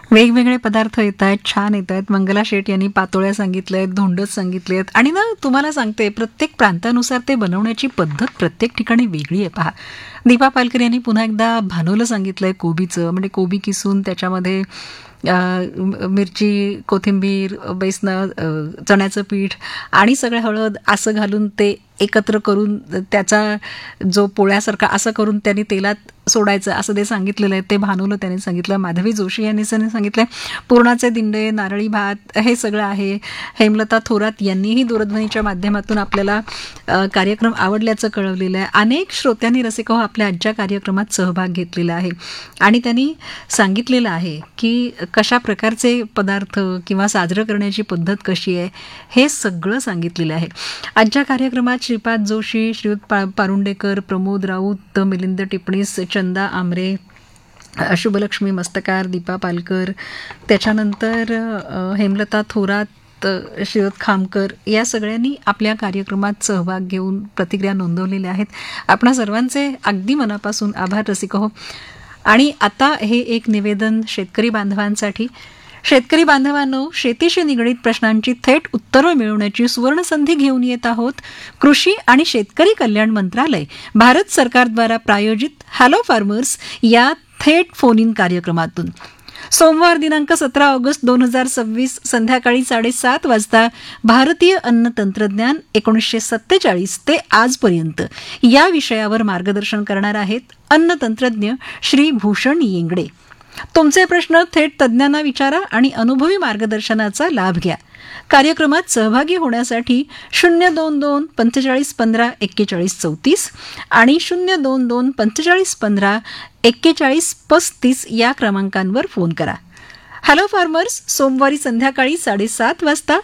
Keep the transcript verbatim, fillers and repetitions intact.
वेगवेगळे पदार्थ येत आहेत, छान येत आहेत. मंगला शेट यांनी पातोळ्या सांगितल्या आहेत, धोंडच सांगितले आहेत आणि ना तुम्हाला सांगते प्रत्येक प्रांतानुसार ते बनवण्याची पद्धत प्रत्येक ठिकाणी वेगळी आहे. पहा, दीपा पालकर यांनी पुन्हा एकदा भानवलं सांगितलंय कोबीचं, म्हणजे कोबी किसून त्याच्यामध्ये अ, मिरची, कोथिंबीर, बेसनं, अ, चण्याचं पीठ आणि सगळं हळद असं घालून ते एकत्र करून त्याचा जो पोळ्यासारखा असं करून त्यांनी तेलात सोडायचं असं ते सांगितलेलं आहे. ते भानवलं त्यांनी सांगितलं. माधवी जोशी यांनी सांगितलं पुरणाचे दिंडे, नारळी भात हे सगळं आहे. हेमलता थोरात यांनीही दूरध्वनीच्या माध्यमातून आपल्याला अ, कार्यक्रम आवडल्याचं कळवलेलं आहे. अनेक श्रोत्यांनी रसिक हो आपल्या आजच्या कार्यक्रमात सहभाग घेतलेला आहे आणि त्यांनी सांगितलेलं आहे की कशा प्रकारचे पदार्थ किंवा साजरं करण्याची पद्धत कशी आहे हे सगळं सांगितलेलं आहे. आजच्या कार्यक्रमात श्रीपाद जोशी, श्रीयुत पा पारुंडेकर, प्रमोद राऊत, मिलिंद टिपणीस, चंदा आमरे, शुभलक्ष्मी मस्तकार, दीपा पालकर, त्याच्यानंतर अ, हेमलता थोरात, श्रीयुत खामकर या सगळ्यांनी आपल्या कार्यक्रमात सहभाग घेऊन प्रतिक्रिया नोंदवलेल्या आहेत. आपणा सर्वांचे अगदी मनापासून आभार रसिक हो. आणि आता हे एक निवेदन शेतकरी बांधवांसाठी. शेतकरी बांधवांनो, शेतीशी निगडीत प्रश्नांची थेट उत्तरं मिळवण्याची सुवर्णसंधी घेऊन येत आहोत. कृषी आणि शेतकरी कल्याण मंत्रालय भारत सरकारद्वारा प्रायोजित हॅलो फार्मर्स या थेट फोन इन कार्यक्रमातून सोमवार दिनांक सतरा ऑगस्ट दोन हजार सव्वीस संध्याकाळी साडेसात वाजता भारतीय अन्न तंत्रज्ञान एकोणीसशे सत्तेचाळीस ते आजपर्यंत या विषयावर मार्गदर्शन करणार आहेत अन्न तंत्रज्ञ श्री भूषण येंगडे. तुमचे प्रश्न थेट तज्ज्ञांना विचारा आणि अनुभवी मार्गदर्शनाचा लाभ घ्या. कार्यक्रमात सहभागी होण्यासाठी शून्य दोन दोन पंचेचाळीस पंधरा एक्केचाळीस चौतीस आणि शून्य दोन दोन पंचेचाळीस पंधरा एक्केचाळीस पस्तीस या क्रमांकांवर फोन करा. हॅलो फार्मर्स सोमवारी संध्याकाळी साडेसात वाजता